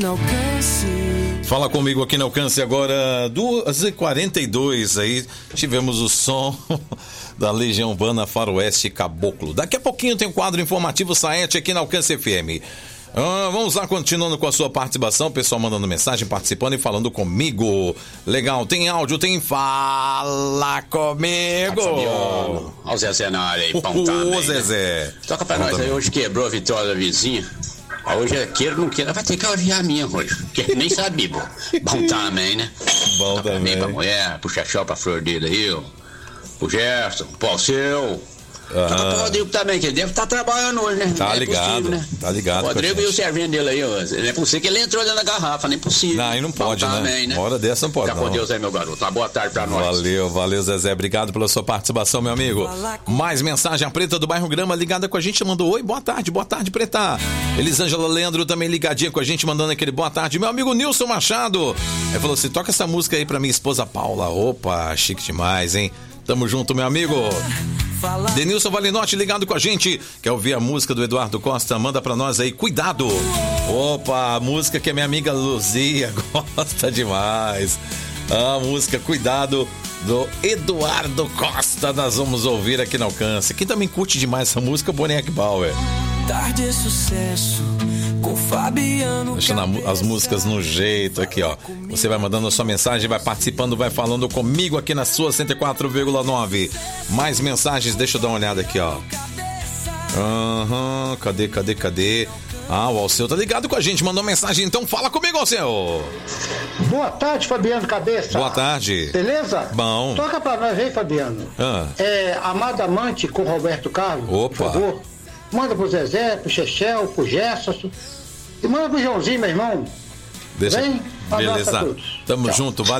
Fala comigo aqui no Alcance agora, 2h42 aí, tivemos o som da Legião Urbana Faroeste Caboclo. Daqui a pouquinho tem um quadro informativo Saete aqui na Alcance FM. Vamos lá, continuando com a sua participação, o pessoal mandando mensagem, participando e falando comigo. Legal, tem áudio, tem Fala Comigo. Olha o Zezé na área aí, pão também, Ô Zezé, né? Toca pra nós aí, hoje quebrou a vitória da vizinha. Hoje é queira ou não queira, vai ter que ouvir a minha hoje, porque nem sabe, bom. Bom também, né? Bom toca também. Pra mulher, pro Xaxó, pra flor dele aí, ó. Pro Gerson, pro Alceu. Toca pro Rodrigo também, que ele deve estar trabalhando hoje, né? Tá não ligado, é possível, né? tá ligado. O Rodrigo e o servinho dele aí, ó. Não é possível que ele entrou dentro da garrafa, nem possível. Não, aí não pode, bom né? Também, né? Uma hora dessa não pode, Fica não. com Deus aí, meu garoto. Uma boa tarde pra nós. Valeu, Zezé. Obrigado pela sua participação, meu amigo. Mais mensagem, a Preta do Bairro Grama ligada com a gente, mandou oi, boa tarde, Preta. Elisângela Leandro também ligadinha com a gente, mandando aquele boa tarde. Meu amigo Nilson Machado, ele falou assim, toca essa música aí pra minha esposa Paula. Opa, chique demais, hein? Tamo junto, meu amigo. Denilson Valinotti ligado com a gente. Quer ouvir a música do Eduardo Costa? Manda pra nós aí, Cuidado. Opa, a música que a minha amiga Luzia gosta demais. A música Cuidado do Eduardo Costa. Nós vamos ouvir aqui no Alcance. Quem também curte demais essa música é o Boneco Bauer. Tarde sucesso com Fabiano. Deixando as músicas no jeito aqui, ó. Você vai mandando a sua mensagem, vai participando, vai falando comigo aqui na sua 104,9. Mais mensagens, deixa eu dar uma olhada aqui, ó. Cadê? Ah, o Alceu tá ligado com a gente, mandou mensagem, então fala comigo, Alceu. Boa tarde, Fabiano Cabeça. Boa tarde. Beleza? Bom. Toca pra nós aí, Fabiano. Amada Amante com Roberto Carlos. Opa. Por favor. Manda pro Zezé, pro Chechel, pro Gerson. E manda pro Joãozinho, meu irmão. Deixa. Vem? Beleza. Tamo junto, valeu.